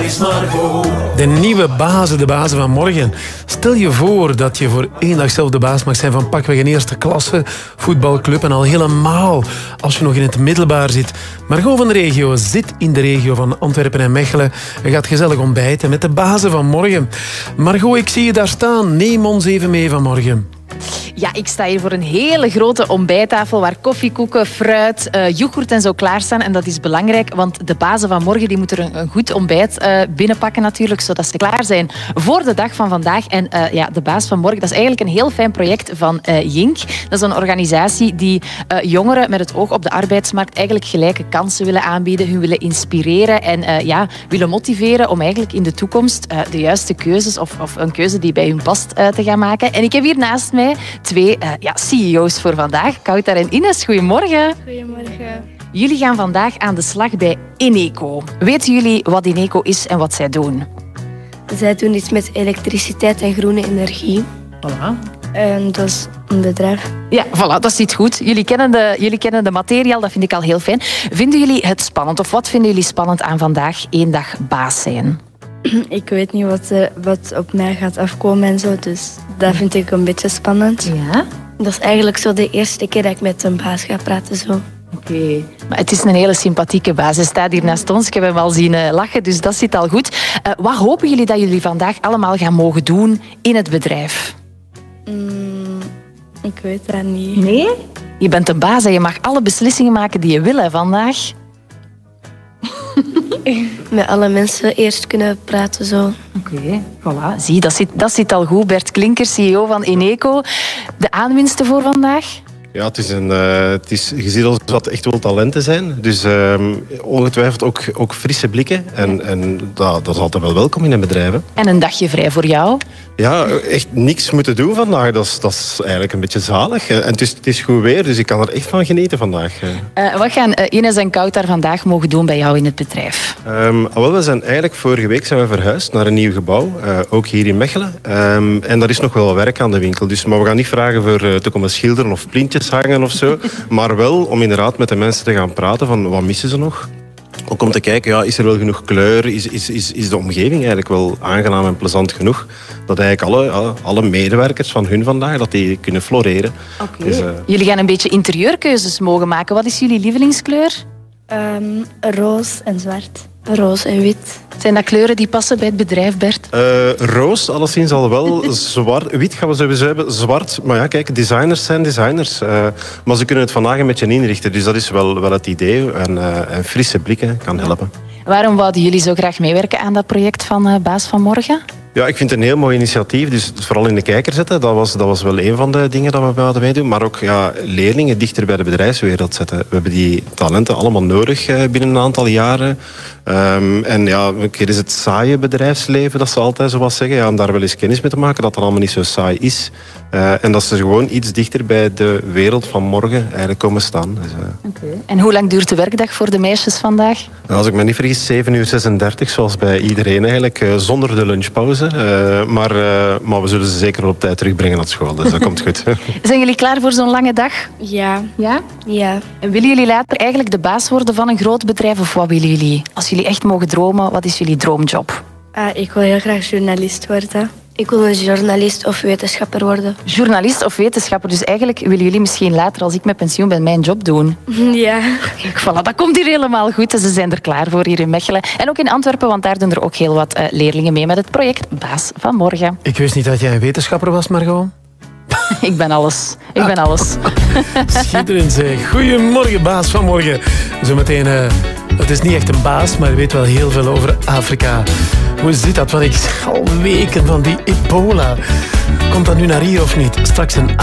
is Margot. De nieuwe bazen, de bazen van morgen. Stel je voor dat je voor 1 dag zelf de baas mag zijn van pakweg een eerste klasse voetbalclub. En al helemaal als je nog in het middelbaar zit. Margot van de regio zit in de regio van Antwerpen en Mechelen. En gaat gezellig ontbijten met de bazen van morgen. Margot, ik zie je daar staan. Neem ons even mee vanmorgen. Ja, ik sta hier voor een hele grote ontbijttafel waar koffiekoeken, fruit, yoghurt en zo klaarstaan. En dat is belangrijk, want de bazen van morgen die moeten een goed ontbijt binnenpakken natuurlijk, zodat ze klaar zijn voor de dag van vandaag. En de baas van morgen, dat is eigenlijk een heel fijn project van Jink. Dat is een organisatie die jongeren met het oog op de arbeidsmarkt eigenlijk gelijke kansen willen aanbieden, hun willen inspireren en willen motiveren om eigenlijk in de toekomst de juiste keuzes of een keuze die bij hun past te gaan maken. En ik heb hier naast mij 2 CEO's voor vandaag. Koutar en Ines, goedemorgen. Goedemorgen. Jullie gaan vandaag aan de slag bij Eneco. Weten jullie wat Eneco is en wat zij doen? Zij doen iets met elektriciteit en groene energie. Voilà. En dat is een bedrijf. Ja, voilà, dat zit goed. Jullie kennen de materie al, dat vind ik al heel fijn. Vinden jullie het spannend of wat vinden jullie spannend aan vandaag 1 dag baas zijn? Ik weet niet wat op mij gaat afkomen en zo, dus dat vind ik een beetje spannend. Ja? Dat is eigenlijk zo de eerste keer dat ik met een baas ga praten. Zo. Oké. Maar het is een hele sympathieke baas. Hij staat hier naast ons. Ik heb hem al zien lachen, dus dat zit al goed. Wat hopen jullie dat jullie vandaag allemaal gaan mogen doen in het bedrijf? Ik weet dat niet. Nee? Je bent een baas en je mag alle beslissingen maken die je wil hè, vandaag. Met alle mensen eerst kunnen praten. Zo. Oké, voilà. Zie, dat zit al goed. Bert Klinker, CEO van Eneco. De aanwinsten voor vandaag? Ja, je ziet dat het echt wel talenten zijn. Dus ongetwijfeld ook frisse blikken. En dat is altijd wel welkom in een bedrijf. Hè. En een dagje vrij voor jou? Ja, echt niks moeten doen vandaag. Dat is eigenlijk een beetje zalig. En het is goed weer, dus ik kan er echt van genieten vandaag. Wat gaan Ines en Koutar vandaag mogen doen bij jou in het bedrijf? We zijn eigenlijk vorige week zijn we verhuisd naar een nieuw gebouw. Ook hier in Mechelen. En daar is nog wel werk aan de winkel. Dus, maar we gaan niet vragen voor te komen schilderen of plintjes hangen of zo. Maar wel om inderdaad met de mensen te gaan praten van wat missen ze nog. Ook om te kijken, is er wel genoeg kleur? Is de omgeving eigenlijk wel aangenaam en plezant genoeg? Dat eigenlijk alle medewerkers van hun vandaag, dat die kunnen floreren. Okay. Dus, jullie gaan een beetje interieurkeuzes mogen maken. Wat is jullie lievelingskleur? Roos en zwart. Roos en wit. Zijn dat kleuren die passen bij het bedrijf, Bert? Roos, alleszins al wel. Zwart, wit gaan we sowieso hebben. Zwart, maar ja, kijk, designers zijn designers. Maar ze kunnen het vandaag een beetje inrichten. Dus dat is wel het idee. En frisse blikken kan helpen. Waarom wouden jullie zo graag meewerken aan dat project van Baas van Morgen? Ja, ik vind het een heel mooi initiatief. Dus vooral in de kijker zetten, dat was wel een van de dingen dat we wilden meedoen. Maar ook leerlingen dichter bij de bedrijfswereld zetten. We hebben die talenten allemaal nodig binnen een aantal jaren. En een keer is het saaie bedrijfsleven, dat ze altijd zo wat zeggen. Ja, om daar wel eens kennis mee te maken dat dat allemaal niet zo saai is. En dat ze gewoon iets dichter bij de wereld van morgen eigenlijk komen staan. Dus, Okay. En hoe lang duurt de werkdag voor de meisjes vandaag? Als ik me niet vergis, 7:36, zoals bij iedereen eigenlijk. Zonder de lunchpauze. Maar we zullen ze zeker op tijd terugbrengen naar school. Dus dat komt goed. Zijn jullie klaar voor zo'n lange dag? Ja. Ja? Ja. En willen jullie later eigenlijk de baas worden van een groot bedrijf? Of wat willen jullie? Als jullie echt mogen dromen, wat is jullie droomjob? Ik wil heel graag journalist worden. Ik wil een journalist of wetenschapper worden. Journalist of wetenschapper. Dus eigenlijk willen jullie misschien later, als ik met pensioen ben, mijn job doen. Ja. Kijk, voilà, dat komt hier helemaal goed. En ze zijn er klaar voor hier in Mechelen. En ook in Antwerpen, want daar doen er ook heel wat leerlingen mee met het project Baas van Morgen. Ik wist niet dat jij een wetenschapper was, Margot. Ik ben alles. Ik ben alles. Schitterend zeg. Goedemorgen, Baas van Morgen. Zometeen, het is niet echt een baas, maar je weet wel heel veel over Afrika. Hoe zit dat? Want ik al weken van die ebola. Komt dat nu naar hier of niet? Straks een